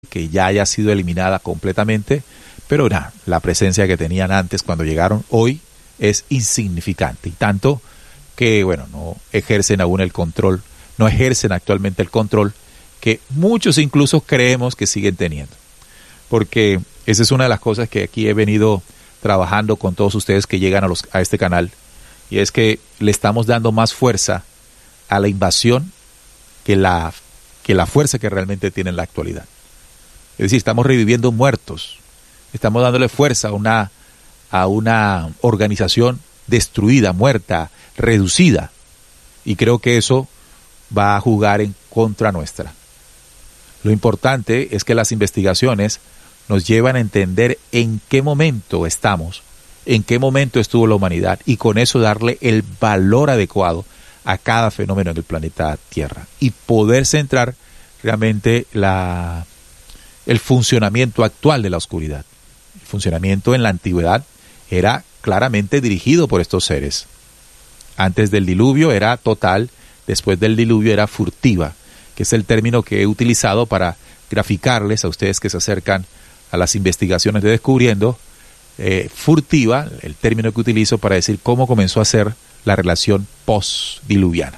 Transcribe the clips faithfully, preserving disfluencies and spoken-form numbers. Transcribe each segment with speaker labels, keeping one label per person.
Speaker 1: que ya haya sido eliminada completamente, pero nah, la presencia que tenían antes cuando llegaron hoy es insignificante, y tanto que, bueno, no ejercen aún el control, no ejercen actualmente el control que muchos incluso creemos que siguen teniendo. Porque esa es una de las cosas que aquí he venido trabajando con todos ustedes que llegan a, los, a este canal, y es que le estamos dando más fuerza a la invasión que la, que la fuerza que realmente tiene en la actualidad. Es decir, estamos reviviendo muertos, estamos dándole fuerza a una, a una organización destruida, muerta, reducida, y creo que eso va a jugar en contra nuestra. Lo importante es que las investigaciones nos llevan a entender en qué momento estamos, en qué momento estuvo la humanidad, y con eso darle el valor adecuado a cada fenómeno en el planeta Tierra y poder centrar realmente la, el funcionamiento actual de la oscuridad. El funcionamiento en la antigüedad era claramente dirigido por estos seres. Antes del diluvio era total, después del diluvio era furtiva, que es el término que he utilizado para graficarles a ustedes que se acercan a las investigaciones de Descubriendo. Eh, furtiva, el término que utilizo para decir cómo comenzó a ser la relación post-diluviana.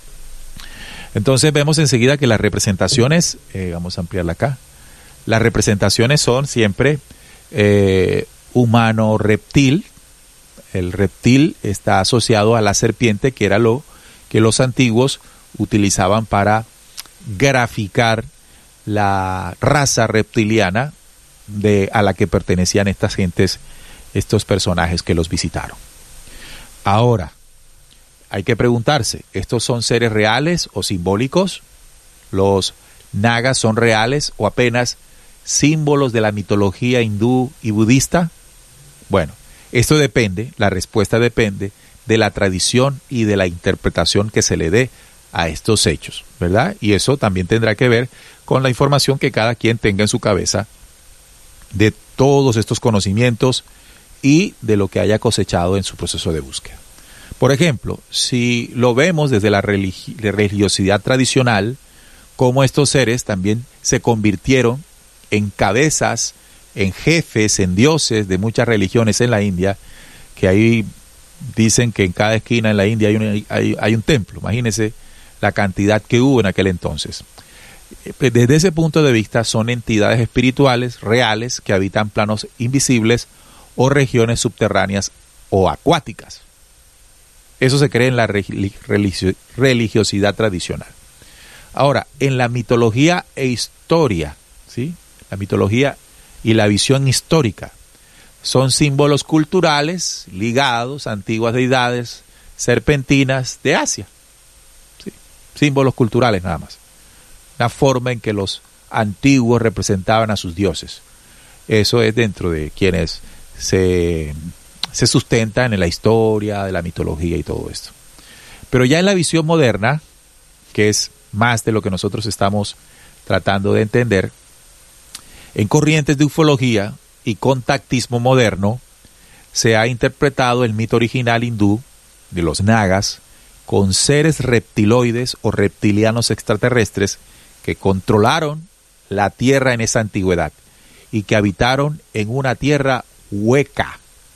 Speaker 1: Entonces vemos enseguida que las representaciones, eh, vamos a ampliarla acá, las representaciones son siempre eh, humano-reptil. El reptil está asociado a la serpiente, que era lo que los antiguos utilizaban para graficar la raza reptiliana de, a la que pertenecían estas gentes, estos personajes que los visitaron. Ahora, hay que preguntarse, ¿estos son seres reales o simbólicos? ¿Los nagas son reales o apenas símbolos de la mitología hindú y budista? Bueno, esto depende, la respuesta depende de la tradición y de la interpretación que se le dé a estos hechos, ¿verdad? Y eso también tendrá que ver con la información que cada quien tenga en su cabeza de todos estos conocimientos y de lo que haya cosechado en su proceso de búsqueda. Por ejemplo, si lo vemos desde la religi- religiosidad tradicional, cómo estos seres también se convirtieron en cabezas, en jefes, en dioses de muchas religiones en la India, que ahí dicen que en cada esquina en la India hay un, hay, hay un templo. Imagínense la cantidad que hubo en aquel entonces. Desde ese punto de vista son entidades espirituales reales que habitan planos invisibles o regiones subterráneas o acuáticas. Eso se cree en la religio- religiosidad tradicional. Ahora, en la mitología e historia, ¿sí? La mitología y la visión histórica son símbolos culturales ligados a antiguas deidades serpentinas de Asia. ¿Sí? Símbolos culturales nada más. La forma en que los antiguos representaban a sus dioses. Eso es dentro de quienes se, se sustentan en la historia, de la mitología y todo esto. Pero ya en la visión moderna, que es más de lo que nosotros estamos tratando de entender, en corrientes de ufología y contactismo moderno, se ha interpretado el mito original hindú de los nagas con seres reptiloides o reptilianos extraterrestres que controlaron la tierra en esa antigüedad y que habitaron en una tierra hueca.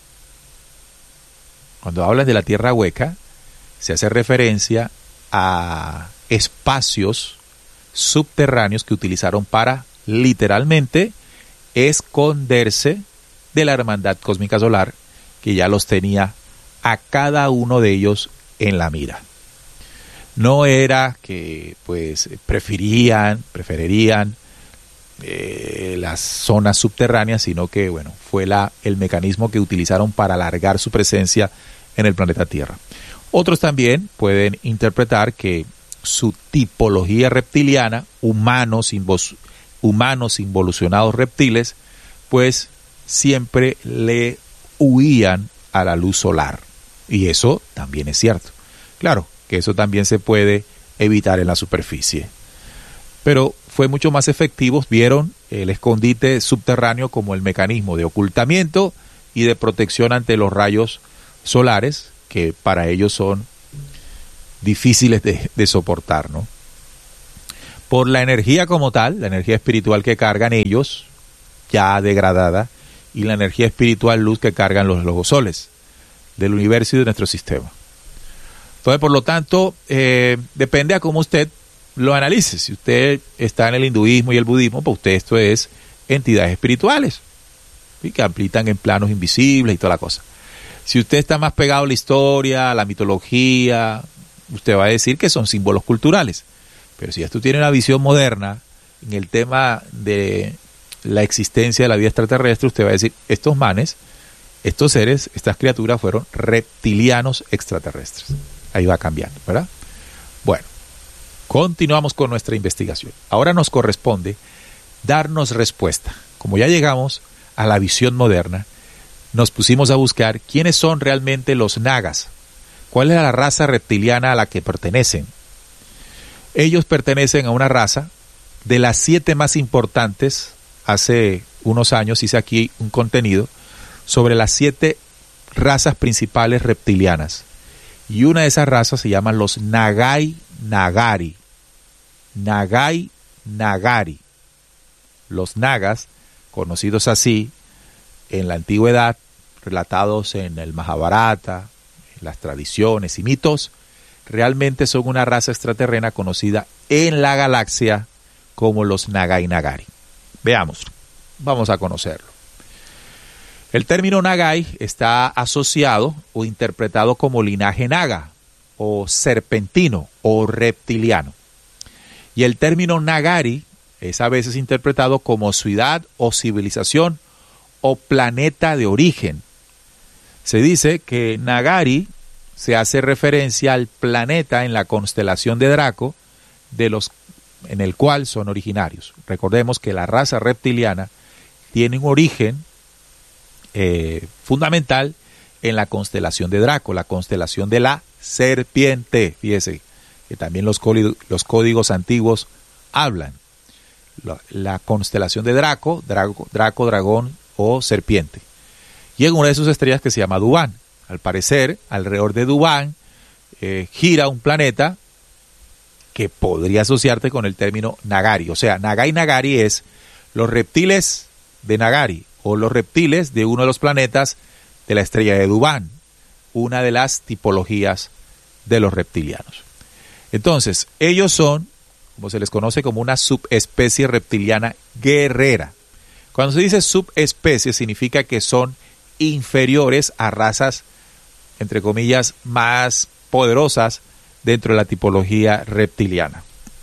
Speaker 1: Cuando hablan de la tierra hueca, se hace referencia a espacios subterráneos que utilizaron para, literalmente, esconderse de la hermandad cósmica solar, que ya los tenía a cada uno de ellos en la mira. No era que pues preferían, preferirían eh, las zonas subterráneas, sino que bueno, fue la, el mecanismo que utilizaron para alargar su presencia en el planeta Tierra. Otros también pueden interpretar que su tipología reptiliana, humanos, invos, humanos involucionados reptiles, pues siempre le huían a la luz solar. Y eso también es cierto. Claro, que eso también se puede evitar en la superficie. Pero fue mucho más efectivo, vieron el escondite subterráneo como el mecanismo de ocultamiento y de protección ante los rayos solares, que para ellos son difíciles de, de soportar, ¿no? por la energía como tal, la energía espiritual que cargan ellos, ya degradada, y la energía espiritual luz que cargan los logosoles del universo y de nuestro sistema. Entonces, por lo tanto, eh, depende a cómo usted lo analice. Si usted está en el hinduismo y el budismo, pues usted esto es entidades espirituales, ¿sí?, que habitan en planos invisibles y toda la cosa. Si usted está más pegado a la historia, a la mitología, usted va a decir que son símbolos culturales. Pero si ya tú tienes una visión moderna en el tema de la existencia de la vida extraterrestre, usted va a decir, estos manes, estos seres, estas criaturas fueron reptilianos extraterrestres. Ahí va cambiando, ¿verdad? Bueno, continuamos con nuestra investigación. Ahora nos corresponde darnos respuesta. Como ya llegamos a la visión moderna, nos pusimos a buscar quiénes son realmente los nagas, cuál es la raza reptiliana a la que pertenecen. Ellos pertenecen a una raza de las siete más importantes. Hace unos años hice aquí un contenido sobre las siete razas principales reptilianas. Y una de esas razas se llaman los Nagai Nagari. Nagai Nagari. Los nagas, conocidos así en la antigüedad, relatados en el Mahabharata, en las tradiciones y mitos, realmente son una raza extraterrena conocida en la galaxia como los Nagai Nagari. Veamos, vamos a conocerlo. El término Nagai está asociado o interpretado como linaje naga, o serpentino, o reptiliano. Y el término Nagari es a veces interpretado como ciudad o civilización o planeta de origen. Se dice que Nagari se hace referencia al planeta en la constelación de Draco, de los, en el cual son originarios. Recordemos que la raza reptiliana tiene un origen eh, fundamental en la constelación de Draco, la constelación de la serpiente. Fíjese que también los, los códigos antiguos hablan. La, la constelación de Draco, Draco, Draco, dragón o serpiente. Y en una de sus estrellas que se llama Dubán. Al parecer, alrededor de Dubán eh, gira un planeta que podría asociarte con el término Nagari. O sea, Nagai Nagari es los reptiles de Nagari o los reptiles de uno de los planetas de la estrella de Dubán, una de las tipologías de los reptilianos. Entonces, ellos son, como se les conoce, como una subespecie reptiliana guerrera. Cuando se dice subespecie, significa que son inferiores a razas, entre comillas, más poderosas dentro de la tipología reptiliana.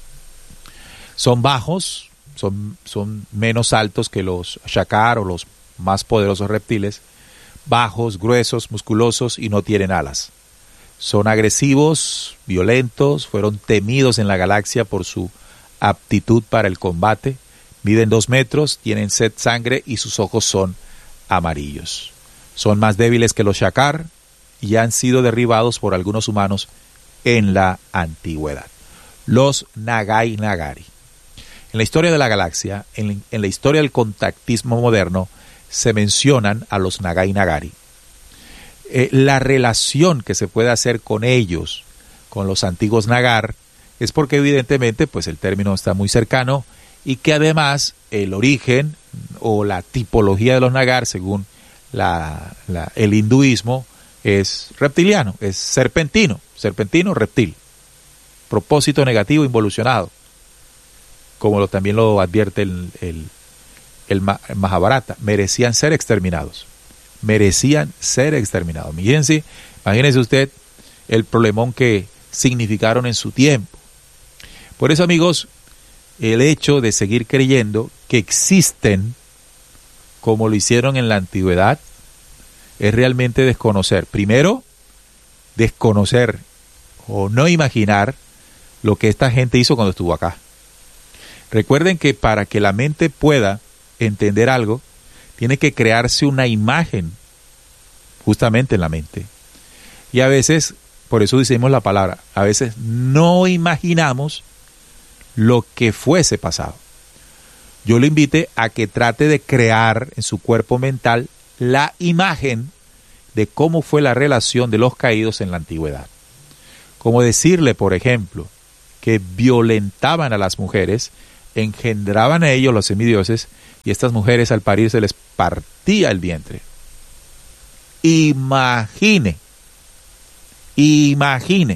Speaker 1: Son bajos, son, son menos altos que los Shakar o los más poderosos reptiles, bajos, gruesos, musculosos y no tienen alas. Son agresivos, violentos, fueron temidos en la galaxia por su aptitud para el combate, miden dos metros, tienen sed sangre y sus ojos son amarillos. Son más débiles que los Shakar y han sido derribados por algunos humanos en la antigüedad. Los Nagai Nagari. En la historia de la galaxia, en, en la historia del contactismo moderno, se mencionan a los Nagai Nagari. Eh, la relación que se puede hacer con ellos, con los antiguos Nagar, es porque evidentemente pues el término está muy cercano y que además el origen o la tipología de los Nagar, según la, la, el hinduismo, es reptiliano, es serpentino, serpentino, reptil. Propósito negativo involucionado, como lo, también lo advierte el, el, el Mahabharata. Merecían ser exterminados. Merecían ser exterminados. Imagínense, imagínense usted el problemón que significaron en su tiempo. Por eso, amigos, el hecho de seguir creyendo que existen como lo hicieron en la antigüedad es realmente desconocer. Primero, desconocer o no imaginar lo que esta gente hizo cuando estuvo acá. Recuerden que para que la mente pueda entender algo, tiene que crearse una imagen justamente en la mente. Y a veces, por eso decimos la palabra, a veces no imaginamos lo que fuese pasado. Yo lo invite a que trate de crear en su cuerpo mental la imagen de cómo fue la relación de los caídos en la antigüedad. Como decirle, por ejemplo, que violentaban a las mujeres, engendraban a ellos los semidioses, y estas mujeres al parir se les partía el vientre. Imagine, imagine.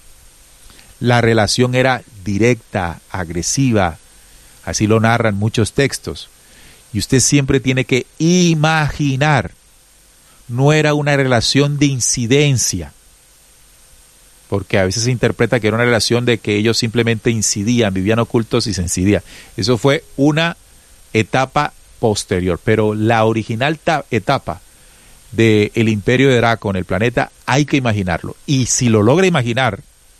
Speaker 1: La relación era directa, agresiva, así lo narran muchos textos. Y usted siempre tiene que imaginar. No era una relación de incidencia, porque a veces se interpreta que era una relación de que ellos simplemente incidían, vivían ocultos y se incidían. Eso fue una etapa posterior, pero la original etapa del imperio de Draco en el planeta hay que imaginarlo. Y si lo logra imaginar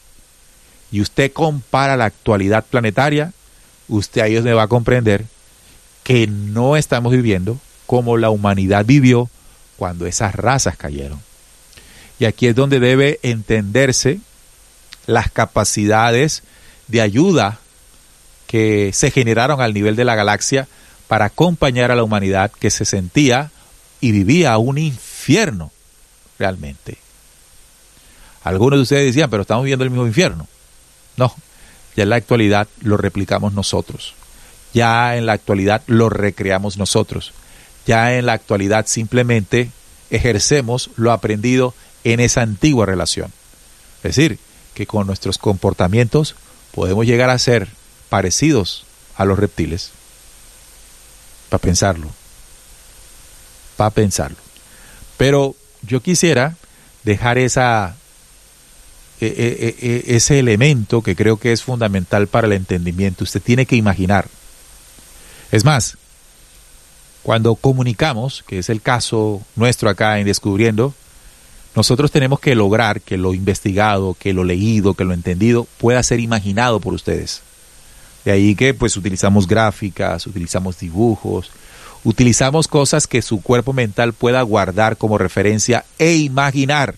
Speaker 1: y usted compara la actualidad planetaria, usted ahí es donde va a comprender que no estamos viviendo como la humanidad vivió cuando esas razas cayeron. Y aquí es donde debe entenderse las capacidades de ayuda que se generaron al nivel de la galaxia para acompañar a la humanidad que se sentía y vivía un infierno realmente. Algunos de ustedes decían, pero estamos viviendo el mismo infierno. No, ya en la actualidad lo replicamos nosotros. Ya en la actualidad lo recreamos nosotros. Ya en la actualidad simplemente ejercemos lo aprendido en esa antigua relación. Es decir, que con nuestros comportamientos podemos llegar a ser parecidos a los reptiles. Para pensarlo. Para pensarlo. Pero yo quisiera dejar esa, e, e, e, ese elemento que creo que es fundamental para el entendimiento. Usted tiene que imaginar. Es más, cuando comunicamos, que es el caso nuestro acá en Descubriendo, nosotros tenemos que lograr que lo investigado, que lo leído, que lo entendido pueda ser imaginado por ustedes. De ahí que pues utilizamos gráficas, utilizamos dibujos, utilizamos cosas que su cuerpo mental pueda guardar como referencia e imaginar.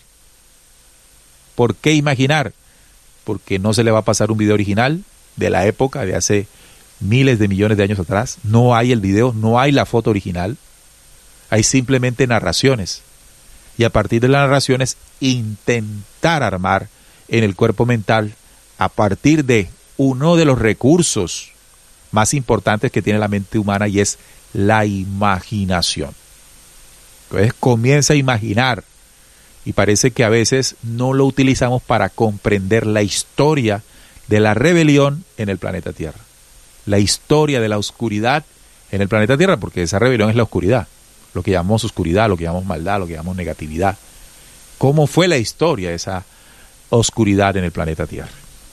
Speaker 1: ¿Por qué imaginar? Porque no se le va a pasar un video original de la época de hace miles de millones de años atrás. No hay el video, no hay la foto original. Hay simplemente narraciones. Y a partir de las narraciones, intentar armar en el cuerpo mental, a partir de uno de los recursos más importantes que tiene la mente humana, y es la imaginación. Entonces comienza a imaginar, y parece que a veces no lo utilizamos para comprender la historia de la rebelión en el planeta Tierra. La historia de la oscuridad en el planeta Tierra, porque esa rebelión es la oscuridad. Lo que llamamos oscuridad, lo que llamamos maldad, lo que llamamos negatividad. ¿Cómo fue la historia de esa oscuridad en el planeta Tierra?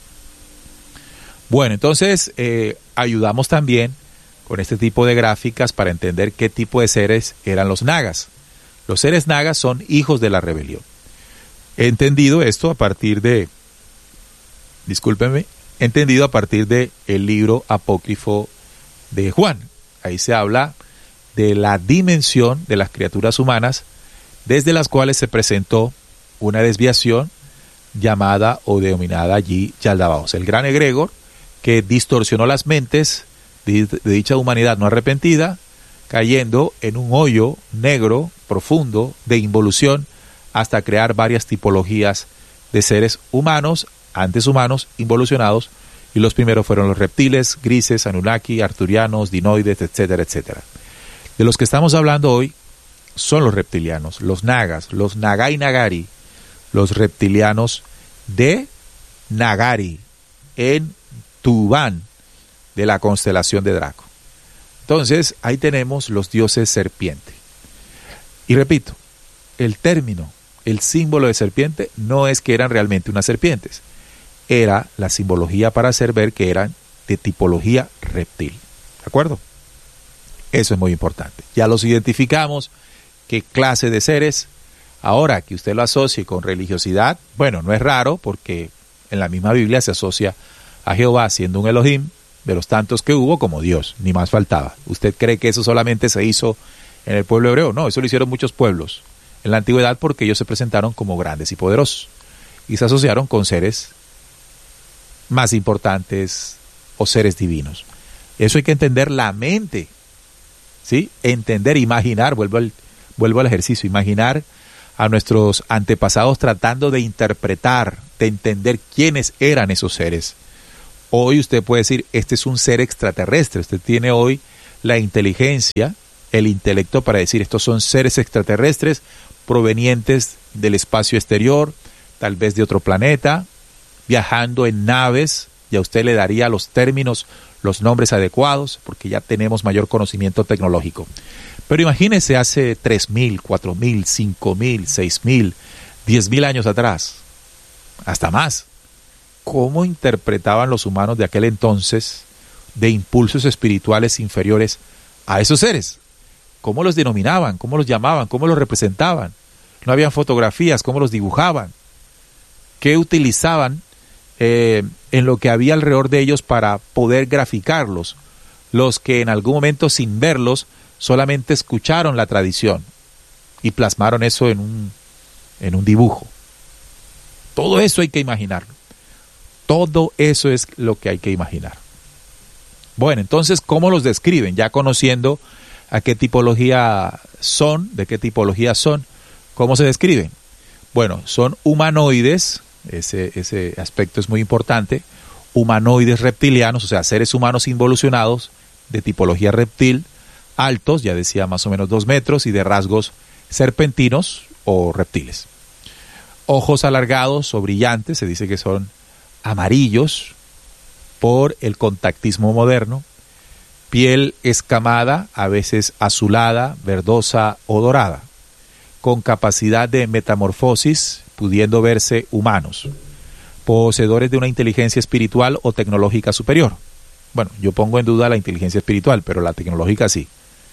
Speaker 1: Bueno, entonces eh, ayudamos también con este tipo de gráficas para entender qué tipo de seres eran los nagas. Los seres nagas son hijos de la rebelión. He entendido esto a partir de, discúlpenme, he entendido a partir de el libro apócrifo de Juan. Ahí se habla de la dimensión de las criaturas humanas, desde las cuales se presentó una desviación llamada o denominada allí Yaldabaoth, el gran egregor que distorsionó las mentes de, de dicha humanidad no arrepentida, cayendo en un hoyo negro profundo de involución hasta crear varias tipologías de seres humanos, antes humanos, involucionados, y los primeros fueron los reptiles, grises, anunnaki, arturianos, dinoides, etcétera, etcétera. De los que estamos hablando hoy son los reptilianos, los nagas, los nagai nagari, los reptilianos de Nagari, en Tubán, de la constelación de Draco. Entonces, ahí tenemos los dioses serpiente. Y repito, el término, el símbolo de serpiente, no es que eran realmente unas serpientes. Era la simbología para hacer ver que eran de tipología reptil. ¿De acuerdo? Eso es muy importante. Ya los identificamos, qué clase de seres. Ahora que usted lo asocie con religiosidad, bueno, no es raro porque en la misma Biblia se asocia a Jehová siendo un Elohim de los tantos que hubo como Dios, ni más faltaba. ¿Usted cree que eso solamente se hizo en el pueblo hebreo? No, eso lo hicieron muchos pueblos en la antigüedad porque ellos se presentaron como grandes y poderosos y se asociaron con seres más importantes o seres divinos. Eso hay que entender la mente, ¿sí? Entender, imaginar, vuelvo al, vuelvo al ejercicio, imaginar a nuestros antepasados tratando de interpretar, de entender quiénes eran esos seres. Hoy usted puede decir, este es un ser extraterrestre. Usted tiene hoy la inteligencia, el intelecto para decir, estos son seres extraterrestres provenientes del espacio exterior, tal vez de otro planeta, viajando en naves. Y a usted le daría los términos, los nombres adecuados, porque ya tenemos mayor conocimiento tecnológico. Pero imagínese hace tres mil, cuatro mil, cinco mil, seis mil, diez mil años atrás, hasta más. ¿Cómo interpretaban los humanos de aquel entonces de impulsos espirituales inferiores a esos seres? ¿Cómo los denominaban? ¿Cómo los llamaban? ¿Cómo los representaban? No habían fotografías, ¿cómo los dibujaban? ¿Qué utilizaban eh, en lo que había alrededor de ellos para poder graficarlos? Los que en algún momento, sin verlos, solamente escucharon la tradición y plasmaron eso en un, en un dibujo. Todo eso hay que imaginarlo. Todo eso es lo que hay que imaginar. Bueno, entonces, ¿cómo los describen? Ya conociendo a qué tipología son, de qué tipología son, ¿cómo se describen? Bueno, son humanoides, ese, ese aspecto es muy importante, humanoides reptilianos, o sea, seres humanos involucionados de tipología reptil, altos, ya decía más o menos dos metros, y de rasgos serpentinos o reptiles. Ojos alargados o brillantes, se dice que son amarillos por el contactismo moderno, piel escamada, a veces azulada, verdosa o dorada, con capacidad de metamorfosis, pudiendo verse humanos, poseedores de una inteligencia espiritual o tecnológica superior. Bueno, yo pongo en duda la inteligencia espiritual, pero la tecnológica sí.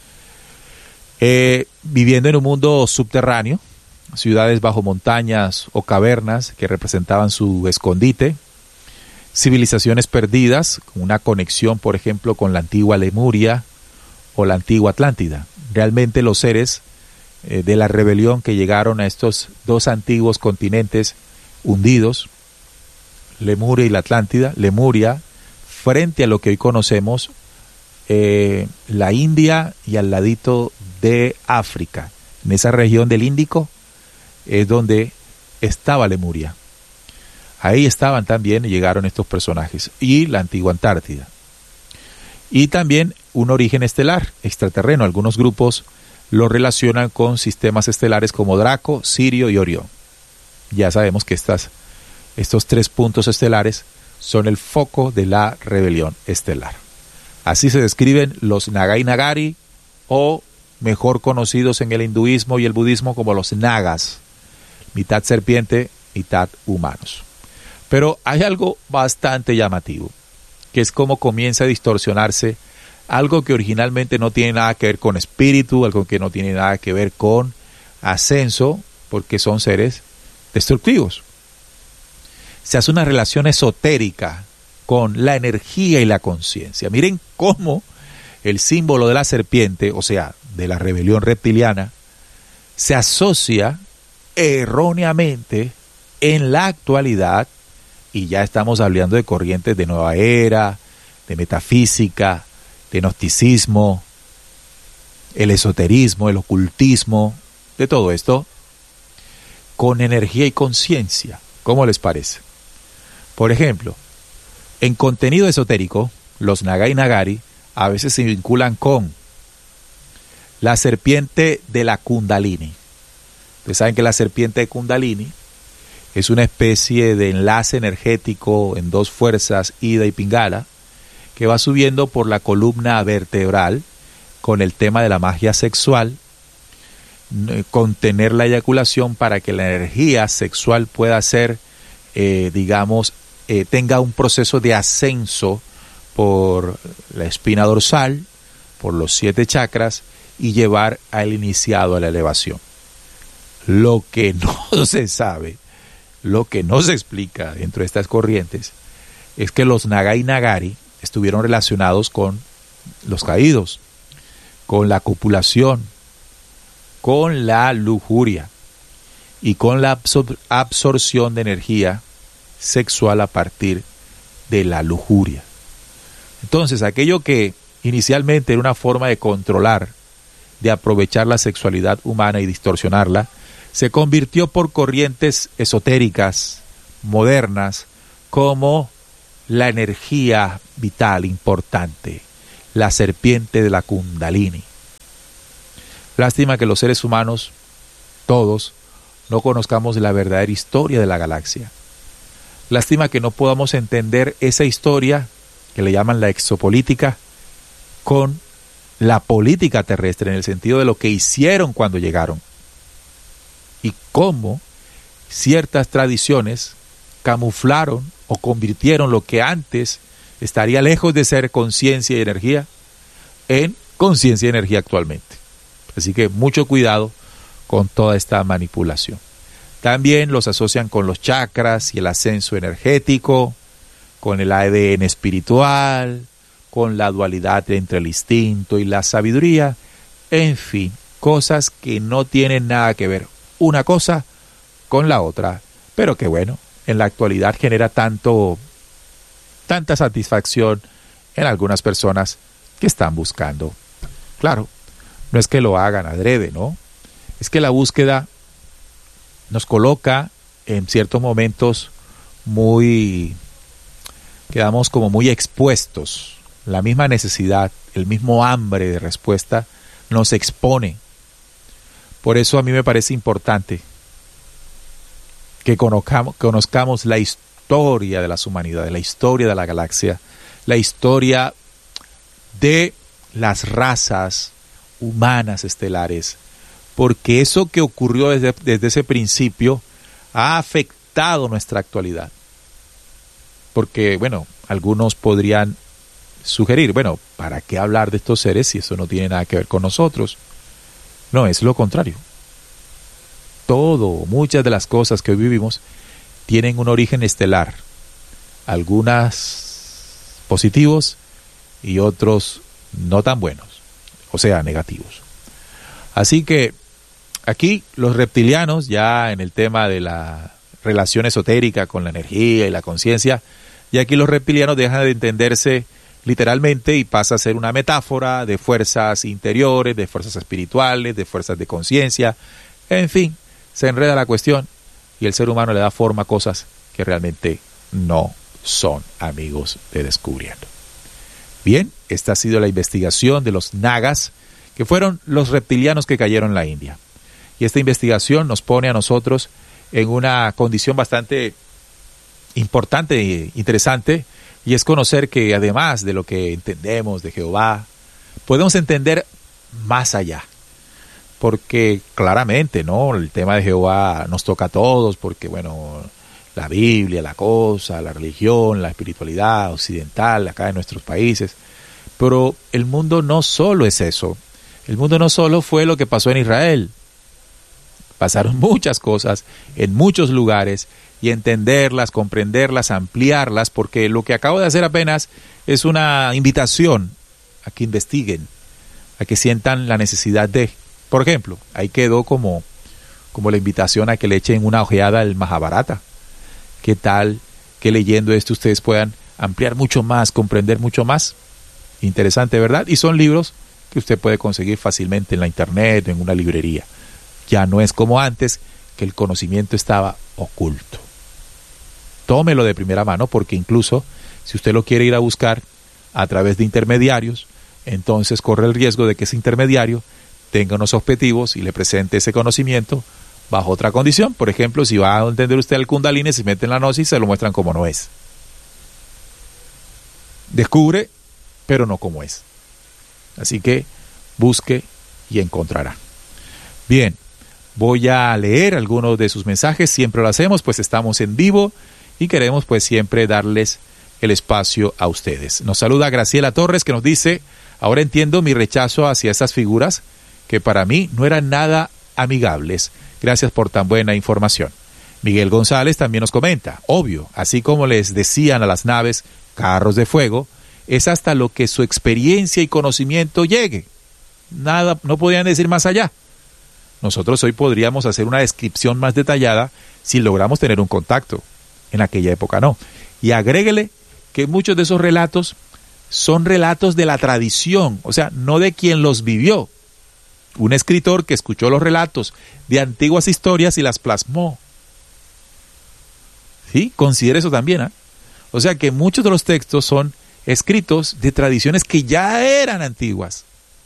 Speaker 1: Eh, viviendo en un mundo subterráneo, ciudades bajo montañas o cavernas que representaban su escondite, civilizaciones perdidas, con una conexión, por ejemplo, con la antigua Lemuria o la antigua Atlántida. Realmente los seres eh, de la rebelión que llegaron a estos dos antiguos continentes hundidos, Lemuria y la Atlántida, Lemuria, frente a lo que hoy conocemos, eh, la India y al ladito de África, en esa región del Índico, es donde estaba Lemuria. Ahí estaban también, llegaron estos personajes, y la antigua Antártida. Y también un origen estelar, extraterreno. Algunos grupos lo relacionan con sistemas estelares como Draco, Sirio y Orión. Ya sabemos que estas, estos tres puntos estelares son el foco de la rebelión estelar. Así se describen los Nagai Nagari, o mejor conocidos en el hinduismo y el budismo como los Nagas, mitad serpiente, mitad humanos. Pero hay algo bastante llamativo, que es cómo comienza a distorsionarse algo que originalmente no tiene nada que ver con espíritu, algo que no tiene nada que ver con ascenso, porque son seres destructivos. Se hace una relación esotérica con la energía y la conciencia. Miren cómo el símbolo de la serpiente, o sea, de la rebelión reptiliana, se asocia erróneamente en la actualidad. Y ya estamos hablando de corrientes de nueva era, de metafísica, de gnosticismo, el esoterismo, el ocultismo, de todo esto, con energía y conciencia. ¿Cómo les parece? Por ejemplo, en contenido esotérico, los Nagai Nagari a veces se vinculan con la serpiente de la Kundalini. Ustedes saben que la serpiente de Kundalini es una especie de enlace energético en dos fuerzas, Ida y Pingala, que va subiendo por la columna vertebral con el tema de la magia sexual, contener la eyaculación para que la energía sexual pueda ser, eh, digamos, eh, tenga un proceso de ascenso por la espina dorsal, por los siete chakras, y llevar al iniciado a la elevación. Lo que no se sabe, lo que no se explica dentro de estas corrientes, es que los Nagai Nagari estuvieron relacionados con los caídos, con la copulación, con la lujuria y con la absor- absorción de energía sexual a partir de la lujuria. Entonces, aquello que inicialmente era una forma de controlar, de aprovechar la sexualidad humana y distorsionarla, se convirtió por corrientes esotéricas, modernas, como la energía vital importante, la serpiente de la Kundalini. Lástima que los seres humanos, todos, no conozcamos la verdadera historia de la galaxia. Lástima que no podamos entender esa historia, que le llaman la exopolítica, con la política terrestre, en el sentido de lo que hicieron cuando llegaron. Y cómo ciertas tradiciones camuflaron o convirtieron lo que antes estaría lejos de ser conciencia y energía en conciencia y energía actualmente. Así que mucho cuidado con toda esta manipulación. También los asocian con los chakras y el ascenso energético, con el A D N espiritual, con la dualidad entre el instinto y la sabiduría, en fin, cosas que no tienen nada que ver una cosa con la otra, pero que bueno, en la actualidad genera tanto, tanta satisfacción en algunas personas que están buscando. Claro, no es que lo hagan adrede, ¿no? Es que la búsqueda nos coloca en ciertos momentos muy, quedamos como muy expuestos. La misma necesidad, el mismo hambre de respuesta nos expone. Por eso a mí me parece importante que conozcamos, conozcamos la historia de las humanidades, la historia de la galaxia, la historia de las razas humanas estelares, porque eso que ocurrió desde, desde ese principio ha afectado nuestra actualidad. Porque, bueno, algunos podrían sugerir, bueno, ¿para qué hablar de estos seres si eso no tiene nada que ver con nosotros? No, es lo contrario. Todo, muchas de las cosas que hoy vivimos tienen un origen estelar. Algunas positivos y otros no tan buenos, o sea, negativos. Así que aquí los reptilianos, ya en el tema de la relación esotérica con la energía y la conciencia, y aquí los reptilianos dejan de entenderse literalmente y pasa a ser una metáfora de fuerzas interiores, de fuerzas espirituales, de fuerzas de conciencia, en fin, se enreda la cuestión y el ser humano le da forma a cosas que realmente no son, amigos de Descubriendo. Bien, esta ha sido la investigación de los nagas, que fueron los reptilianos que cayeron en la India. Y esta investigación nos pone a nosotros en una condición bastante importante e interesante, y es conocer que además de lo que entendemos de Jehová, podemos entender más allá. Porque claramente, ¿no? El tema de Jehová nos toca a todos, porque bueno, la Biblia, la cosa, la religión, la espiritualidad occidental, acá en nuestros países. Pero el mundo no solo es eso. El mundo no solo fue lo que pasó en Israel. Pasaron muchas cosas en muchos lugares, y entenderlas, comprenderlas, ampliarlas, porque lo que acabo de hacer apenas es una invitación a que investiguen, a que sientan la necesidad de. Por ejemplo, ahí quedó como, como la invitación a que le echen una ojeada al Mahabharata. ¿Qué tal que leyendo esto ustedes puedan ampliar mucho más, comprender mucho más? Interesante, ¿verdad? Y son libros que usted puede conseguir fácilmente en la internet, en una librería. Ya no es como antes, que el conocimiento estaba oculto. Tómelo de primera mano, porque incluso si usted lo quiere ir a buscar a través de intermediarios, entonces corre el riesgo de que ese intermediario tenga unos objetivos y le presente ese conocimiento bajo otra condición. Por ejemplo, si va a entender usted el Kundalini, se mete en la gnosis, se lo muestran como no es. Descubre, pero no como es. Así que busque y encontrará. Bien, voy a leer algunos de sus mensajes. Siempre lo hacemos, pues estamos en vivo y queremos pues siempre darles el espacio a ustedes. Nos saluda Graciela Torres, que nos dice: ahora entiendo mi rechazo hacia esas figuras que para mí no eran nada amigables. Gracias por tan buena información. Miguel González también nos comenta: obvio, así como les decían a las naves carros de fuego, es hasta lo que su experiencia y conocimiento llegue. Nada, no podían decir más allá. Nosotros hoy podríamos hacer una descripción más detallada si logramos tener un contacto. En aquella época no. Y agréguele que muchos de esos relatos son relatos de la tradición, o sea, no de quien los vivió. Un escritor que escuchó los relatos de antiguas historias y las plasmó. ¿Sí? Considere eso también, ¿eh? O sea que muchos de los textos son escritos de tradiciones que ya eran antiguas.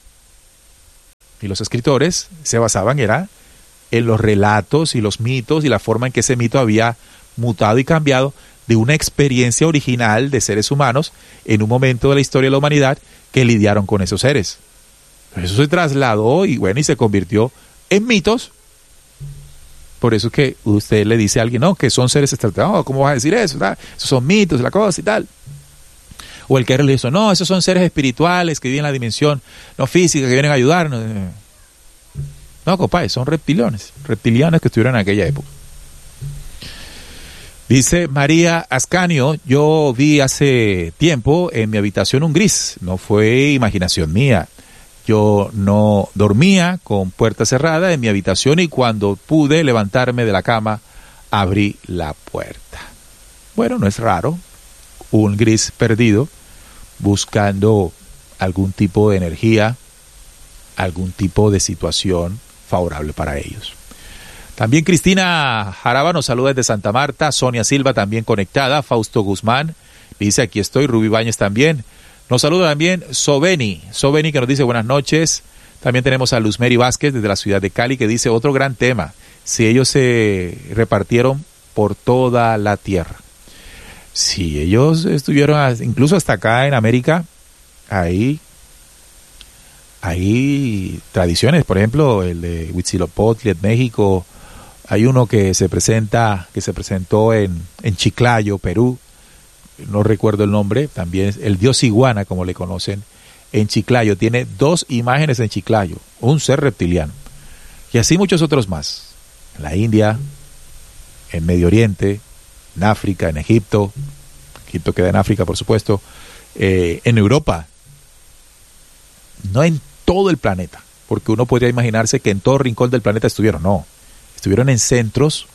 Speaker 1: Y los escritores se basaban era en los relatos y los mitos y la forma en que ese mito había mutado y cambiado de una experiencia original de seres humanos en un momento de la historia de la humanidad que lidiaron con esos seres. Eso se trasladó y bueno, y se convirtió en mitos. Por eso es que usted le dice a alguien, no, que son seres extraterrestres. No, ¿cómo vas a decir eso? ¿Verdad? Esos son mitos, la cosa y tal. O el que es religioso, no, esos son seres espirituales que viven en la dimensión no física, que vienen a ayudarnos. No, compadre, son reptiliones, reptilianos que estuvieron en aquella época. Dice María Ascanio, yo vi hace tiempo en mi habitación un gris, no fue imaginación mía. Yo no dormía con puerta cerrada en mi habitación y cuando pude levantarme de la cama, abrí la puerta. Bueno, no es raro, un gris perdido, buscando algún tipo de energía, algún tipo de situación favorable para ellos. También Cristina Jaraba nos saluda desde Santa Marta, Sonia Silva también conectada, Fausto Guzmán dice aquí estoy, Rubí Báñez también. Nos saluda también Soveni, Soveni que nos dice buenas noches. También tenemos a Luzmeri Vázquez desde la ciudad de Cali que dice otro gran tema, si ellos se repartieron por toda la tierra. Si ellos estuvieron incluso hasta acá en América, ahí hay tradiciones, por ejemplo, el de Huitzilopochtli en México, hay uno que se presenta, que se presentó en, en Chiclayo, Perú, no recuerdo el nombre, también el dios iguana, como le conocen, en Chiclayo, tiene dos imágenes en Chiclayo, un ser reptiliano, y así muchos otros más, en la India, en Medio Oriente, en África, en Egipto, Egipto queda en África, por supuesto, eh, en Europa, no en todo el planeta, porque uno podría imaginarse que en todo rincón del planeta estuvieron, no, estuvieron en centros,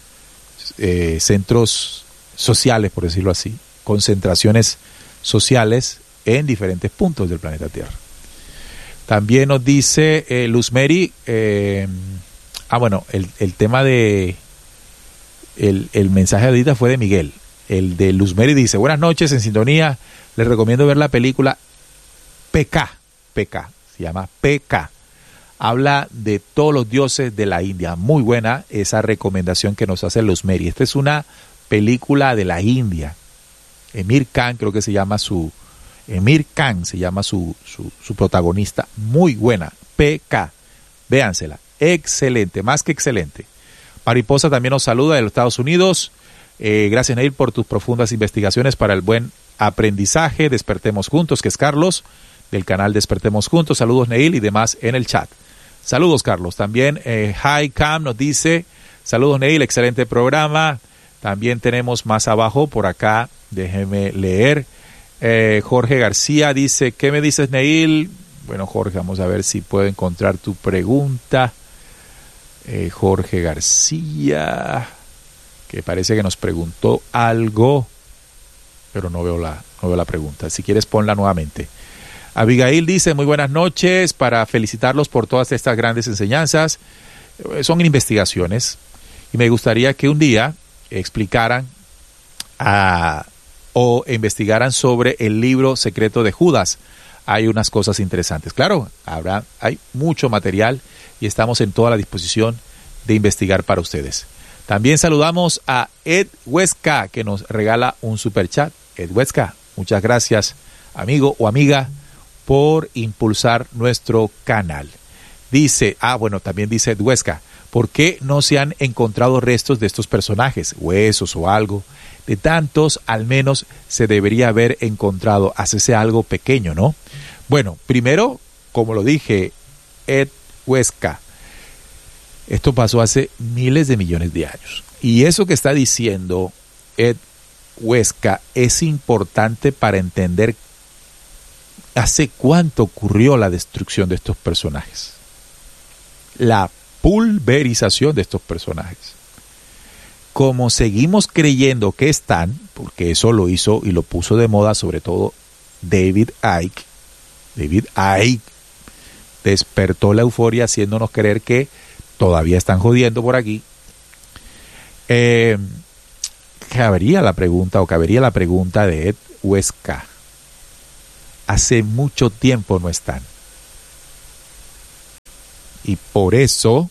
Speaker 1: eh, centros sociales, por decirlo así, concentraciones sociales en diferentes puntos del planeta Tierra. También nos dice eh, Luzmeri, eh, ah bueno, el, el tema de, el, el mensaje de ahorita fue de Miguel, el de Luzmeri dice, buenas noches, en sintonía, les recomiendo ver la película P K, P K, se llama P K. Habla de todos los dioses de la India. Muy buena esa recomendación que nos hace Luzmeri. Esta es una película de la India. Emir Khan, creo que se llama su... Emir Khan se llama su, su, su protagonista. Muy buena. P K. Véansela. Excelente, más que excelente. Mariposa también nos saluda de los Estados Unidos. Eh, gracias, Neil, por tus profundas investigaciones para el buen aprendizaje. Despertemos Juntos, que es Carlos, del canal Despertemos Juntos. Saludos, Neil, y demás en el chat. Saludos, Carlos. También eh, Hi Cam nos dice, saludos, Neil, excelente programa. También tenemos más abajo, por acá, déjeme leer. Eh, Jorge García dice, ¿qué me dices, Neil? Bueno, Jorge, vamos a ver si puedo encontrar tu pregunta. Eh, Jorge García, que parece que nos preguntó algo, pero no veo la, no veo la pregunta. Si quieres, ponla nuevamente. Abigail dice, muy buenas noches, para felicitarlos por todas estas grandes enseñanzas. Son investigaciones y me gustaría que un día explicaran a, o investigaran sobre el libro secreto de Judas. Hay unas cosas interesantes. Claro, habrá, hay mucho material y estamos en toda la disposición de investigar para ustedes. También saludamos a Ed Huesca, que nos regala un super chat. Ed Huesca, muchas gracias, amigo o amiga, por impulsar nuestro canal. Dice, ah bueno, también dice Ed Huesca, ¿por qué no se han encontrado restos de estos personajes, huesos o algo? De tantos, al menos se debería haber encontrado, hacerse algo pequeño, ¿no? Bueno, primero, como lo dije, Ed Huesca, esto pasó hace miles de millones de años. Y eso que está diciendo Ed Huesca es importante para entender hace cuánto ocurrió la destrucción de estos personajes. La pulverización de estos personajes. Como seguimos creyendo que están, porque eso lo hizo y lo puso de moda sobre todo David Icke, David Icke despertó la euforia haciéndonos creer que todavía están jodiendo por aquí. Eh, cabría la pregunta o cabería la pregunta de Ed Huesca. Hace mucho tiempo no están. Y por eso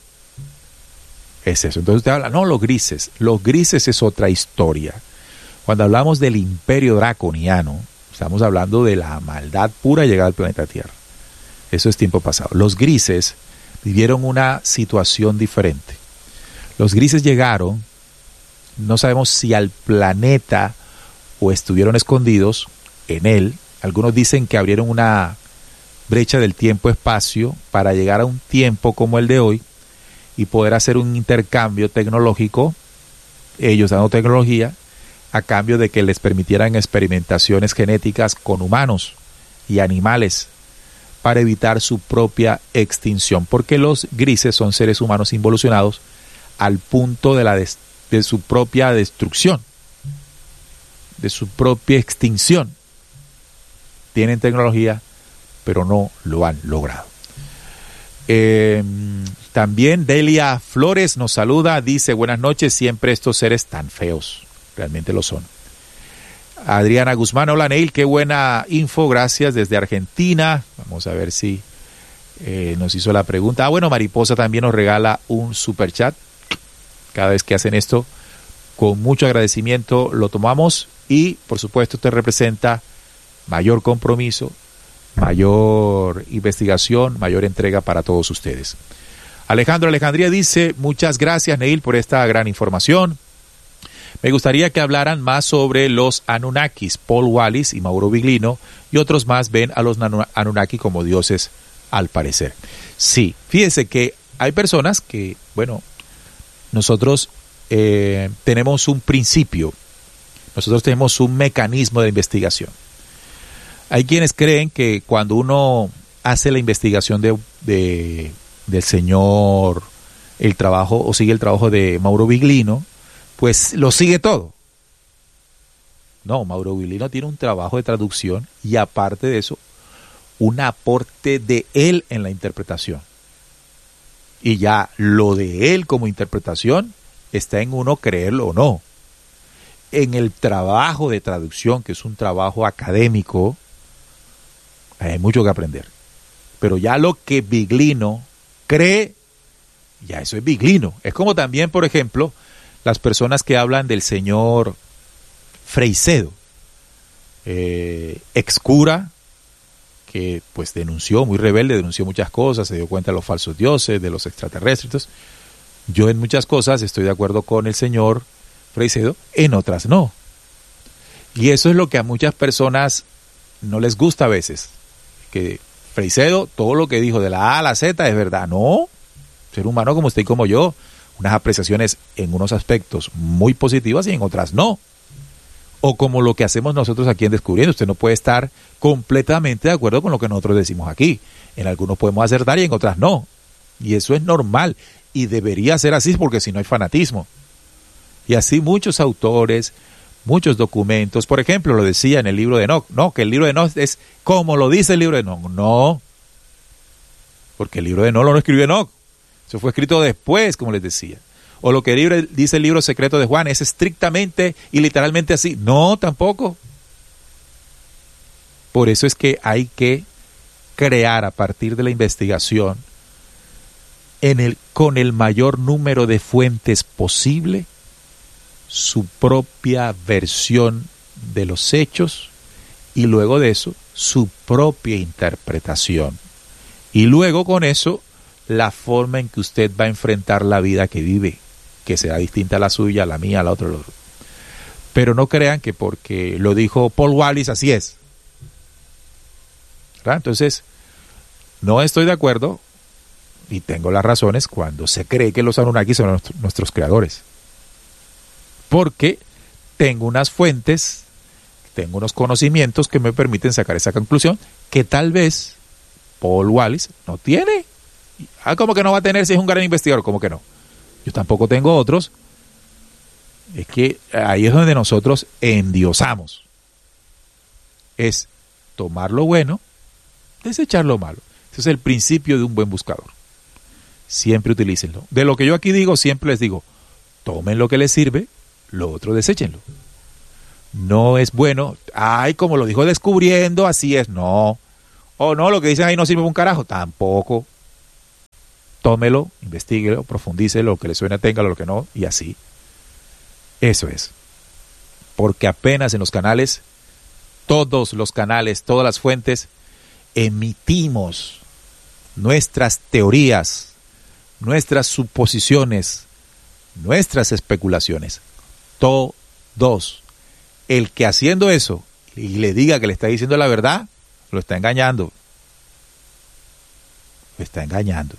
Speaker 1: es eso. Entonces usted habla, no, los grises. Los grises es otra historia. Cuando hablamos del imperio draconiano, estamos hablando de la maldad pura llegada al planeta Tierra. Eso es tiempo pasado. Los grises vivieron una situación diferente. Los grises llegaron, no sabemos si al planeta o estuvieron escondidos en él. Algunos dicen que abrieron una brecha del tiempo-espacio para llegar a un tiempo como el de hoy y poder hacer un intercambio tecnológico, ellos dando tecnología, a cambio de que les permitieran experimentaciones genéticas con humanos y animales para evitar su propia extinción, porque los grises son seres humanos involucionados al punto de, la de, de su propia destrucción, de su propia extinción. Tienen tecnología, pero no lo han logrado. Eh, también Delia Flores nos saluda, dice, buenas noches, siempre estos seres tan feos, realmente lo son. Adriana Guzmán, hola Neil, qué buena info, gracias desde Argentina. Vamos a ver si eh, nos hizo la pregunta. Ah, bueno, Mariposa también nos regala un super chat. Cada vez que hacen esto, con mucho agradecimiento lo tomamos y por supuesto te representa mayor compromiso, mayor investigación, mayor entrega para todos ustedes. Alejandro Alejandría dice, muchas gracias Neil por esta gran información. Me gustaría que hablaran más sobre los Anunnakis. Paul Wallis y Mauro Biglino y otros más ven a los Anunnaki como dioses al parecer. Sí, fíjense que hay personas que, bueno, nosotros eh, tenemos un principio, nosotros tenemos un mecanismo de investigación. Hay quienes creen que cuando uno hace la investigación de, de, del señor, el trabajo, o sigue el trabajo de Mauro Biglino, pues lo sigue todo. No, Mauro Biglino tiene un trabajo de traducción y aparte de eso, un aporte de él en la interpretación. Y ya lo de él como interpretación está en uno creerlo o no. En el trabajo de traducción, que es un trabajo académico, hay mucho que aprender. Pero ya lo que Biglino cree, ya eso es Biglino. Es como también, por ejemplo, las personas que hablan del señor Freycedo, eh, excura, que pues denunció, muy rebelde, denunció muchas cosas, se dio cuenta de los falsos dioses, de los extraterrestres. Yo en muchas cosas estoy de acuerdo con el señor Freycedo, en otras no. Y eso es lo que a muchas personas no les gusta a veces, que Freycedo, todo lo que dijo de la A a la Z es verdad. No, ser humano como usted y como yo, unas apreciaciones en unos aspectos muy positivas y en otras no. O como lo que hacemos nosotros aquí en Descubriendo, usted no puede estar completamente de acuerdo con lo que nosotros decimos aquí. En algunos podemos acertar y en otras no. Y eso es normal y debería ser así porque si no hay fanatismo. Y así muchos autores, muchos documentos, por ejemplo, lo decía en el libro de Enoch, no, que el libro de Enoch es como lo dice el libro de Enoch. No, porque el libro de Enoch lo no escribió Enoch. Eso fue escrito después, como les decía. O lo que libre, dice el libro secreto de Juan es estrictamente y literalmente así. No, tampoco. Por eso es que hay que crear a partir de la investigación en el, con el mayor número de fuentes posible su propia versión de los hechos y luego de eso su propia interpretación. Y luego con eso la forma en que usted va a enfrentar la vida que vive, que será distinta a la suya, a la mía, a la otra, a la otra. Pero no crean que porque lo dijo Paul Wallis, así es. ¿Verdad? Entonces, no estoy de acuerdo, y tengo las razones, cuando se cree que los Anunnaki son nuestro, nuestros creadores. Porque tengo unas fuentes, tengo unos conocimientos que me permiten sacar esa conclusión, que tal vez Paul Wallis no tiene. Ah, ¿cómo que no va a tener si es un gran investigador? ¿Cómo que no? Yo tampoco tengo otros. Es que ahí es donde nosotros endiosamos. Es tomar lo bueno, desechar lo malo. Ese es el principio de un buen buscador. Siempre utilícenlo. De lo que yo aquí digo, siempre les digo, tomen lo que les sirve lo otro deséchenlo. No es bueno, ay, como lo dijo Descubriendo, así es, no. O no, lo que dicen ahí no sirve para un carajo, tampoco. Tómelo, investíguelo, profundícelo, lo que le suene, téngalo, lo que no, y así. Eso es. Porque apenas en los canales, todos los canales, todas las fuentes, emitimos nuestras teorías, nuestras suposiciones, nuestras especulaciones. Todos. El que haciendo eso y le diga que le está diciendo la verdad, lo está engañando. Lo está engañando.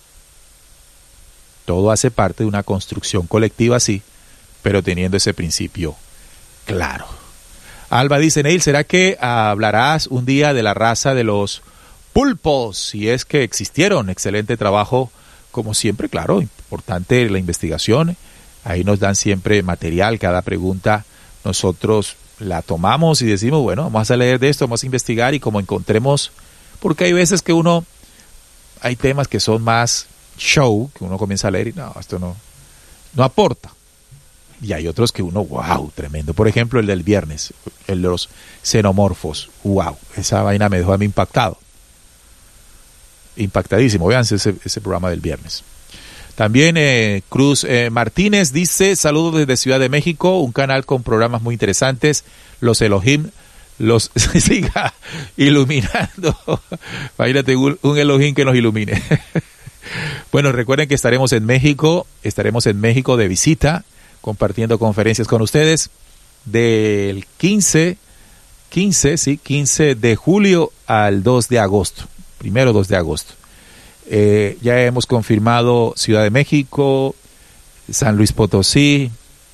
Speaker 1: Todo hace parte de una construcción colectiva, sí, pero teniendo ese principio claro. Alba dice, Neil, ¿será que hablarás un día de la raza de los pulpos? Si es que existieron. Excelente trabajo, como siempre, claro, importante la investigación. Ahí nos dan siempre material, cada pregunta nosotros la tomamos y decimos, bueno, vamos a leer de esto, vamos a investigar y como encontremos, porque hay veces que uno, hay temas que son más show, que uno comienza a leer y no, esto no, no aporta. Y hay otros que uno, wow, tremendo. Por ejemplo, el del viernes, el de los xenomorfos, wow, esa vaina me dejó a mí impactado. Impactadísimo, véanse ese, ese programa del viernes. También eh, Cruz eh, Martínez dice, saludos desde Ciudad de México, un canal con programas muy interesantes, los Elohim los siga iluminando. Imagínate un, un Elohim que nos ilumine. Bueno, recuerden que estaremos en México, estaremos en México de visita, compartiendo conferencias con ustedes, del quince, quince, sí, quince de julio al dos de agosto, primero dos de agosto. Eh, ya hemos confirmado Ciudad de México, San Luis Potosí,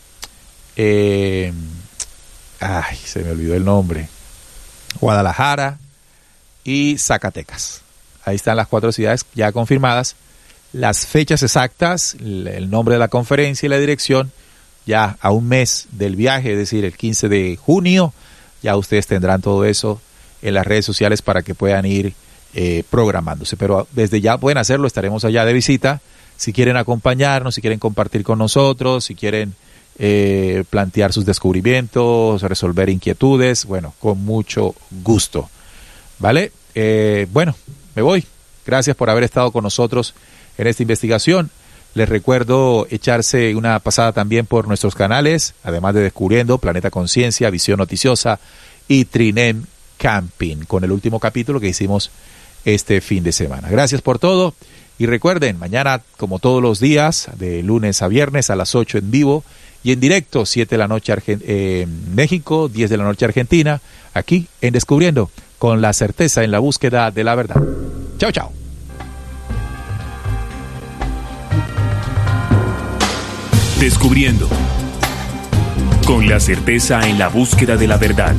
Speaker 1: eh, ay, se me olvidó el nombre, Guadalajara y Zacatecas. Ahí están las cuatro ciudades ya confirmadas. Las fechas exactas, el nombre de la conferencia y la dirección, ya a un mes del viaje, es decir, el quince de junio, ya ustedes tendrán todo eso en las redes sociales para que puedan ir Eh, programándose, pero desde ya pueden hacerlo, estaremos allá de visita, si quieren acompañarnos, si quieren compartir con nosotros, si quieren eh, plantear sus descubrimientos, resolver inquietudes, bueno, con mucho gusto, ¿vale? Eh, bueno, me voy, gracias por haber estado con nosotros en esta investigación, les recuerdo echarse una pasada también por nuestros canales, además de Descubriendo, Planeta Conciencia, Visión Noticiosa y Trinem Camping, con el último capítulo que hicimos este fin de semana. Gracias por todo y recuerden, mañana como todos los días, de lunes a viernes a las ocho en vivo y en directo, siete de la noche Argen- eh, México, diez de la noche Argentina, aquí en Descubriendo, con la certeza en la búsqueda de la verdad. Chao, chao.
Speaker 2: Descubriendo, con la certeza en la búsqueda de la verdad.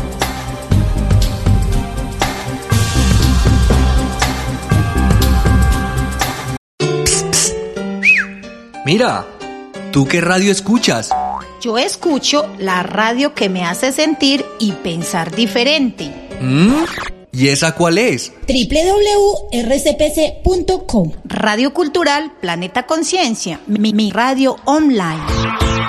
Speaker 3: Mira, ¿tú qué radio escuchas?
Speaker 4: Yo escucho la radio que me hace sentir y pensar diferente.
Speaker 3: ¿Mm? ¿Y esa cuál es?
Speaker 5: doble u doble u doble u punto r c p c punto com.
Speaker 4: Radio Cultural Planeta Conciencia, mi, mi radio online.